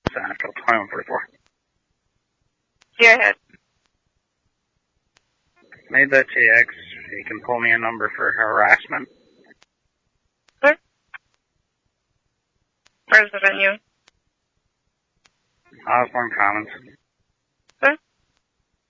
Central 2144. Go ahead. Made that TX. You can pull me a number for harassment. Where? Where's the venue? Osborne Commons.